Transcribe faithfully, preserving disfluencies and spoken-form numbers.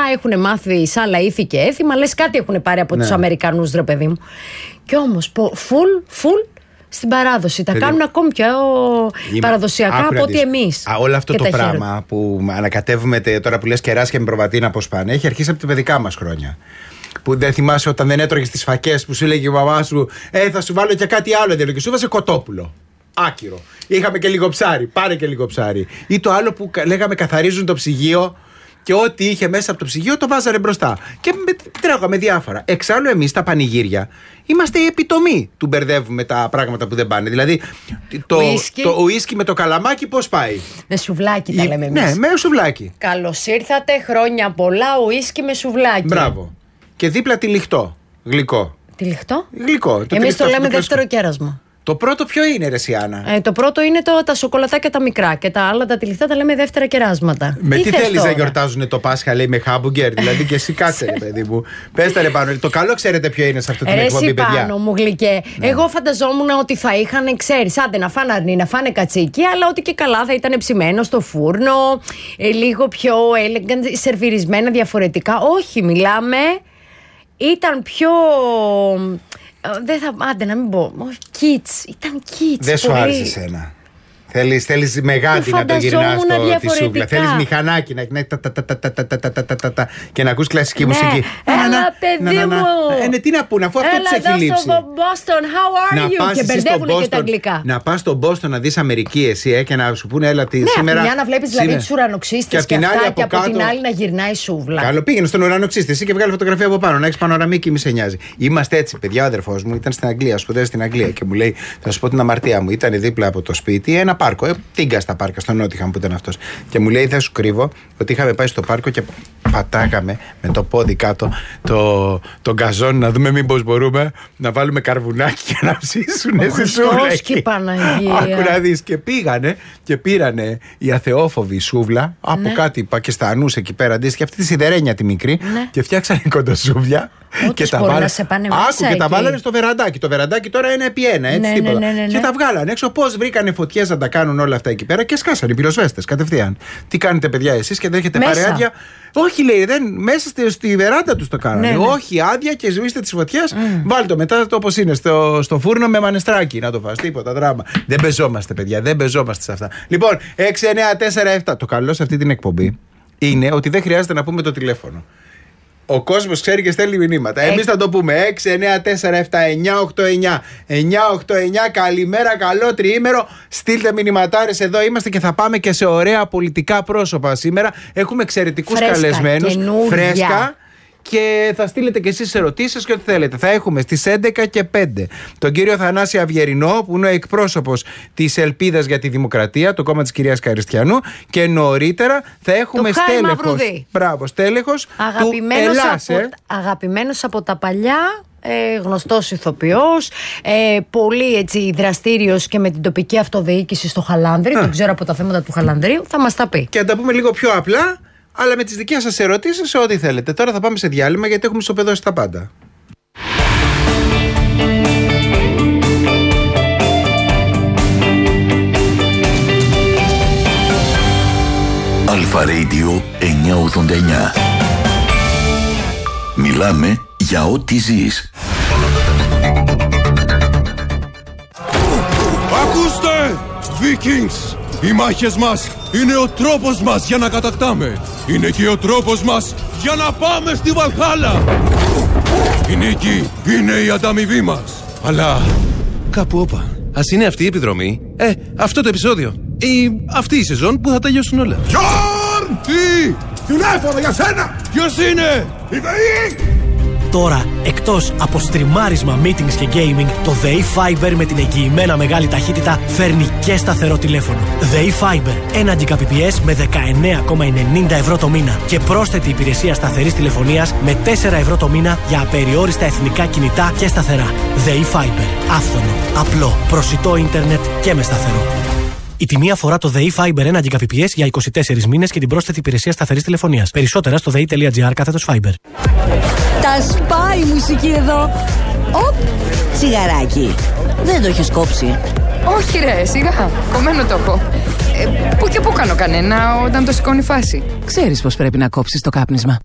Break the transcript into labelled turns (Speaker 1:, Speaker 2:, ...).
Speaker 1: έχουν μάθει σ' άλλα ήθη και έθιμα, λες κάτι έχουν πάρει από ναι. τους Αμερικανούς, ρε παιδί μου. Κι όμως, full, full στην παράδοση. Τα κάνουν ακόμη πιο Είμαι... παραδοσιακά από ότι εμείς.
Speaker 2: Α, όλο αυτό το πράγμα χαίρομαι. Που ανακατεύουμε τώρα που λες κεράσια με προβατίνα πώς πάνε, έχει αρχίσει από τα παιδικά μας χρόνια. Που δεν θυμάσαι όταν δεν έτρωγες τις φακές που σου έλεγε η μαμά σου, Ε, θα σου βάλω και κάτι άλλο. Και σου βάζε κοτόπουλο. Άκυρο. Είχαμε και λίγο ψάρι. Πάρε και λίγο ψάρι. Ή το άλλο που λέγαμε καθαρίζουν το ψυγείο. Και ό,τι είχε μέσα από το ψυγείο το βάζανε μπροστά. Και τρώγαμε διάφορα. Εξάλλου, εμείς τα πανηγύρια είμαστε η επιτομή του μπερδεύουμε τα πράγματα που δεν πάνε. Δηλαδή, το ουίσκι, το ουίσκι με το καλαμάκι πώς πάει?
Speaker 1: Με σουβλάκι τα λέμε εμείς.
Speaker 2: Ναι, με σουβλάκι.
Speaker 1: Καλώς ήρθατε, χρόνια πολλά, ουίσκι με σουβλάκι.
Speaker 2: Μπράβο. Και δίπλα τυλιχτό, γλυκό.
Speaker 1: Τυλιχτό?
Speaker 2: Γλυκό.
Speaker 1: Εμείς το λέμε δεύτερο κέρασμα.
Speaker 2: Το πρώτο ποιο είναι, ρε Σιάννα?
Speaker 1: Ε, το πρώτο είναι το, τα σοκολατάκια τα μικρά. Και τα άλλα τα τυλιχτά τα λέμε δεύτερα κεράσματα.
Speaker 2: Με
Speaker 1: τι,
Speaker 2: τι θέλεις να γιορτάζουν το Πάσχα, λέει, με χάμπουγκερ? Δηλαδή και εσύ κάτσε, ρε παιδί μου. Πες τα ρε πάνω. Το καλό ξέρετε ποιο είναι σε αυτή την εκπομπή, παιδιά.
Speaker 1: Εσύ πάνω μου γλυκέ. Ναι. Εγώ φανταζόμουν ότι θα είχαν, ξέρεις, άντε να φάνε αρνί, να φάνε κατσίκι, αλλά ότι και καλά θα ήταν ψημένο στο φούρνο, ε, λίγο πιο elegant, σερβιρισμένα διαφορετικά. Όχι, μιλάμε. Ήταν πιο. Δεν θα. Άντε να μην πω. Όχι, kids. Ήταν kids.
Speaker 2: Δεν σου άρεσε εσένα? Θέλεις, θέλεις μεγάτη να το γυρνάς τη σούβλα. Θέλεις μηχανάκι να έχει και να ακούς κλασική μουσική.
Speaker 1: Έλα, παιδί μου.
Speaker 2: Ναι, τι να πούνε, αφού αυτό τους έχει λείψει.
Speaker 1: Έλα εδώ στο Boston, how are you? Και μπερδεύουν και τα αγγλικά.
Speaker 2: Να πας στο Boston να δεις Αμερική εσύ και να σου πούνε έλα τη σήμερα.
Speaker 1: Ναι, να βλέπεις δηλαδή τους ουρανοξύστες και αυτά και από την άλλη να γυρνάει η σούβλα.
Speaker 2: Καλό, πήγαινε στον ουρανοξύστη εσύ και βγάλει φωτογραφία από πάνω. Να έχεις πανοραμική, μη σε νοιάζει. Είμαστε έτσι, παιδιά. Ο αδερφός μου ήταν στην Αγγλία, σπουδάζει στην Αγγλία και μου λέει, θα σου πω την αμαρτία μου. Ήταν δίπλα από το σπίτι ένα πάρκο. Ε, τίγκα στα πάρκα, στο Νότιχαμ που ήταν αυτός. Και μου λέει, δεν σου κρύβω, ότι είχαμε πάει στο πάρκο και πατάγαμε με το πόδι κάτω το, το γκαζόν να δούμε μήπως μπορούμε να βάλουμε καρβουνάκι και να ψήσουνε στη σούβλα.
Speaker 1: Και Παναγία.
Speaker 2: Άκου να δεις. Και πήγανε και πήρανε οι αθεόφοβοι σούβλα από ναι. κάτι Πακιστανούς εκεί πέρα, αντίστοιχα αυτή τη σιδερένια τη μικρή, ναι. και φτιάξανε κοντοσούβλια. Και τα, βάλα... Άκου, και τα βάλανε στο βεραντάκι. Το βεραντάκι τώρα είναι επί ένα, έτσι, ναι, τίποτα. Ναι, ναι, ναι, ναι. Και τα βγάλανε έξω. Πώς βρήκανε φωτιές να τα κάνουν όλα αυτά εκεί πέρα και σκάσανε οι πυροσβέστες κατευθείαν. Τι κάνετε, παιδιά, εσείς και δεν έχετε πάρει άδεια? Όχι, λέει, δεν, μέσα στη, στη βεράντα τους το κάνανε. Ναι, ναι. Όχι, άδεια και σβήστε τις φωτιές. Mm. Βάλτε το μετά το όπως είναι στο, στο φούρνο με μανεστράκι να το φας. Τίποτα δράμα. Δεν πεζόμαστε, παιδιά, δεν πεζόμαστε σε αυτά. Λοιπόν, έξι εννιά τέσσερα επτά. Το καλό σε αυτή την εκπομπή είναι ότι δεν χρειάζεται να πούμε το τηλέφωνο. Ο κόσμος ξέρει και στέλνει μηνύματα. Εμείς θα το πούμε. έξι εννιά τέσσερα επτά εννιά οκτώ εννιά εννιά οκτώ εννιά. Καλημέρα, καλό τριήμερο. Στείλτε μηνυματάρες, εδώ είμαστε και θα πάμε και σε ωραία πολιτικά πρόσωπα σήμερα. Έχουμε εξαιρετικούς καλεσμένους. Φρέσκα. Και θα στείλετε και εσείς ερωτήσεις και ό,τι θέλετε. Θα έχουμε στις έντεκα και πέντε τον κύριο Θανάση Αυγερινό, που είναι ο εκπρόσωπος της Ελπίδας για τη Δημοκρατία, το κόμμα της κυρίας Καριστιανού. Και νωρίτερα θα έχουμε στέλεχος. Μπράβο, στέλεχος
Speaker 1: αγαπημένος
Speaker 2: του Ελλάς,
Speaker 1: από, ε? αγαπημένος από τα παλιά. Ε, γνωστός ηθοποιός, ε, πολύ έτσι δραστήριος και με την τοπική αυτοδιοίκηση στο Χαλάνδρι. Δεν ξέρω από τα θέματα του Χαλανδρίου, θα μας τα πει.
Speaker 2: Και να τα πούμε λίγο πιο απλά, αλλά με τις δικές σας ερωτήσεις σε ό,τι θέλετε. Τώρα θα πάμε σε διάλειμμα γιατί έχουμε ισοπεδώσει τα πάντα.
Speaker 3: Αλφα Radio εννιακόσια ογδόντα εννιά. Μιλάμε για ό,τι ζεις.
Speaker 4: Ακούστε! Vikings! Οι μάχες μας είναι ο τρόπος μας για να κατακτάμε. Είναι και ο τρόπος μας για να πάμε στη Βαλχάλα. Η νίκη είναι η ανταμοιβή μας. Αλλά κάπου όπα. Ας είναι αυτή η επιδρομή, ε, αυτό το επεισόδιο ή αυτή η σεζόν που θα τελειώσουν όλα. Γιόρν! Τι! Τηλέφωνο για σένα! Ποιος είναι? Η ΔΕΗ!
Speaker 5: Τώρα, εκτός από στριμάρισμα, meetings και gaming, το ΔΕΗ Fiber με την εγγυημένα μεγάλη ταχύτητα φέρνει και σταθερό τηλέφωνο. ΔΕΗ Fiber, ένα Gbps με δεκαεννέα κόμμα ενενήντα ευρώ το μήνα και πρόσθετη υπηρεσία σταθερής τηλεφωνίας με τέσσερα ευρώ το μήνα για απεριόριστα εθνικά κινητά και σταθερά. ΔΕΗ Fiber, άφθονο, απλό, προσιτό ίντερνετ και με σταθερό. Η τιμή αφορά το ΔΕΗ Fiber ένα Gbps για είκοσι τέσσερις μήνες και την πρόσθετη υπηρεσία σταθερής τηλεφωνίας. Περισσότερα στο δei.gr κάθετος Fiber.
Speaker 6: Τα σπάει η μουσική εδώ. Οπ, τσιγαράκι. Δεν το έχεις κόψει?
Speaker 7: Όχι ρε, σιγά, κομμένο το έχω. ε, Πού και πού κάνω κανένα όταν το σηκώνει φάση.
Speaker 6: Ξέρεις πως πρέπει να κόψεις το κάπνισμα.